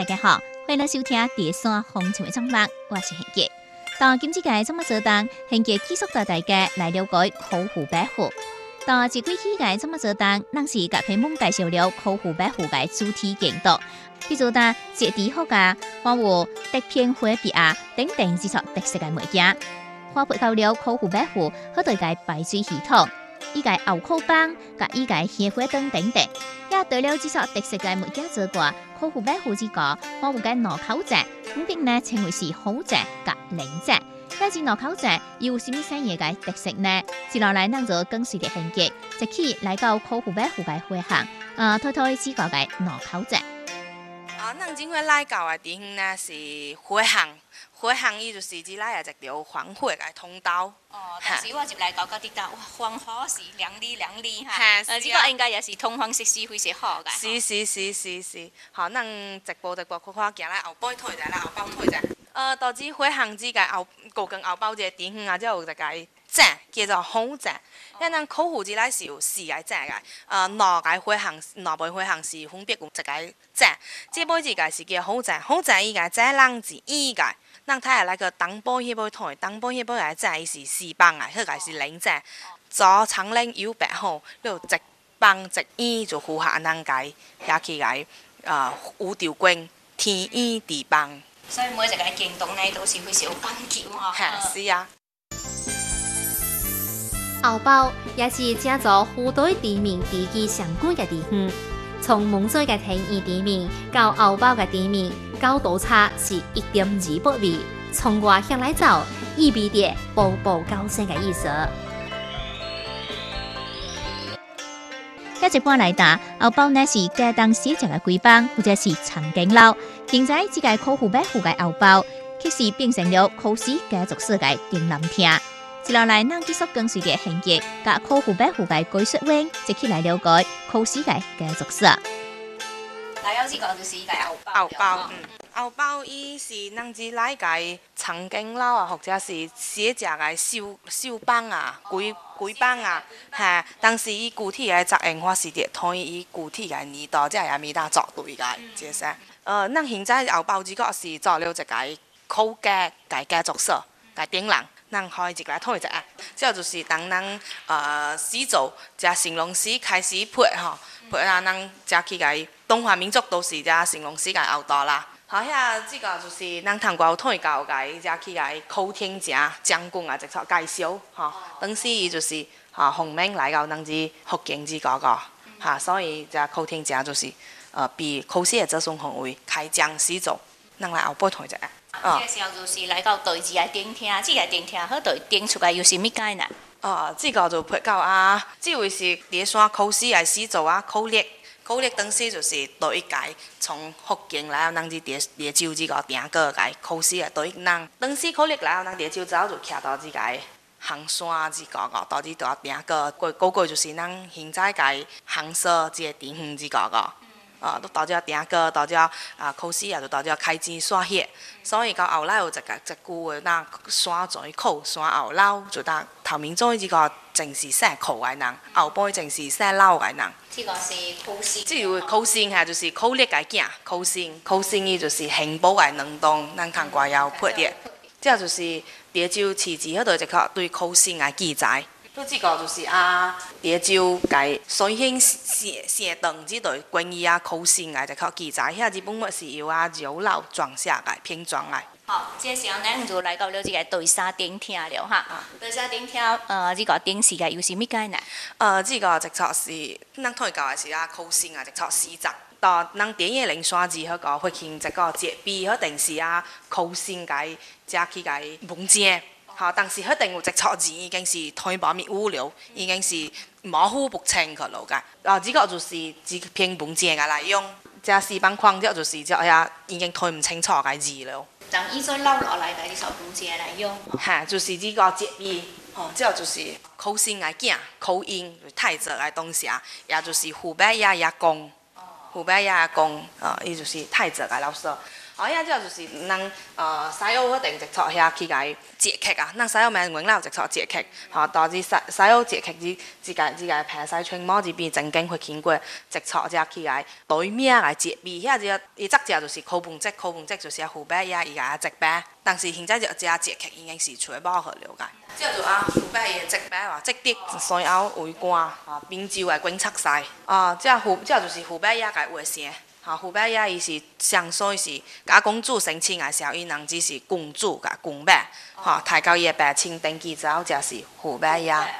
大家好，欢迎来收听第三风情的节目，我是贤杰。当今次嘅节目做档，贤杰继续带大家来了解考湖百湖。当一几期嘅节目做档，咱是甲朋友们介绍了考湖百湖嘅主题景点，比如呾节地好啊，还有竹片花壁啊等等这种特色嘅物件。花圃到了考湖百湖，好对个排水系统。伊个后口帮，甲伊个鲜花灯等等，也除了这些特色嘅物件之外，考湖百湖之个，还有个路口站，分别呢称为是好站甲零站。但是路口站有甚物产业嘅特色呢？接落来咱就跟随着行嘅，一起来到考湖百湖嘅花巷，推推指教嘅路口站。 咱今回来到的地方呢是花巷，花巷伊就是只来一条黄火嘅通道。 但是我入来到啲搭，哇，黄河是亮丽亮丽哈。 这個應該也是通風設施非常好嘅。 是。好，咱一步看行來後背退一下啦，後包退一下。導致花巷子嘅高跟後包一個地方啊，才有一個站叫做好站。因為咱考湖之內是有4個站嘅，兩個花巷，兩邊花巷是分別有一個站。這邊一個是叫好站，好站伊個站人是伊個。咱睇下那個東部迄邊台，東部迄邊個站伊是4幫啊，迄個是0站。左長嶺右白好，了一幫一伊就符合咱個遐起來有條棍天衣地幫。 所以每一個行動呢都是非常有講究吼。 是啊。 後包也是正做湖對地名地基上管嘅地方，從蒙水嘅天衣地名到後包嘅地名，高度差是1.28米。從外向來走，意味着步步高升嘅意思。 一般來打，後包呢是家當寫食嘅規幫或者是長頸撈。現在這個考湖百湖嘅後包，其實變成了考試家族式嘅展覽廳。接落來，咱繼續跟隨着行業，甲考湖百湖嘅技術員一起來了解考試嘅家族式。 來有呢個就是伊個後包，後包伊是咱只來個長頸撈啊，或者是寫食嘅小幫啊、龜幫啊，但是伊具體嘅作用法是着推伊具體嘅味道，即係也味道作對嘅，即是。咱現在後包只個是做了一個考家嘅家族式嘅展覽。咱開一個來睇一下，這就是當咱始祖只成龍師開始配吼，配啊，咱只去個中華民族都是只成龍師個後代啦。好，遐這個就是咱通過有睇到個只去個考天正將軍啊，一撮介紹吼，當時伊就是奉命來到咱只福建這個所以只考天正就是比考試的這種行為開疆始祖，咱來後背睇一下。 這個時候就是來到對字嘅頂廳，這個頂廳好對頂出來有啥物解呢？ 這個就配到這位是第三考試嘅始祖考歷當時就是第一屆從福建來到咱這潮州這個定個個考試嘅第一人。當時考歷來到咱潮州之後就徛到這個衡山這個到這個定個就是咱現在個衡山這個地方這個。都到這定個，到這考試也就到這開始刷血，所以到後來有一句話，那山在考，山後老，就當頭面做這個正是寫考嘅人，後背正是寫老嘅人。 這個是考試。 這個考試嚇就是考歷嘅囝，考試伊就是幸福嘅兩棟，咱通過要配的。這就是潮州市字嗰度一個對考試嘅記載。這個就是潮州嘅水興寫堂這類關於考試嘅一個記載，遐日本語是由柔老撰寫嘅拼裝嘅。 好，這時候咱就來到了這個第三頂廳了哈。第三頂廳，這個頂是個有啥物解呢？ 這個一撮是咱睇到嘅是考試嘅一撮詩集。到咱第一零三字嗰個發現一個節備嗰定是考試嘅加起嘅文件。好，但是迄定有一撮字已經是推保密污了，已經是模糊不清去了嘅。這個就是一篇文件嘅來用，這四幫框這就是這呀已經推唔清楚嘅字了。 當伊再留落來嘅呢首文件來用。 就是這個節備，這就是考試嘅囝，考英太子嘅東西，也就是湖北也公，伊就是太子嘅老師。 遐只就是咱西澳定直撮遐去甲伊接客啊，咱西澳名原来有直撮接客，导致西澳接客只个平西村某一边曾经会经过直撮只去甲伊对面来接味，遐只伊早只就是烤饭节就是湖北遐伊甲直白，但是现在只接客已经是找无好了解。即就湖北伊直白话，即滴西澳围观滨州的警察赛即就是湖北遐个话声。湖北遐伊是相所以是甲公主生亲的时候，伊人只是公主甲公伯，抬到伊的白亲登记之后，才是湖北遐。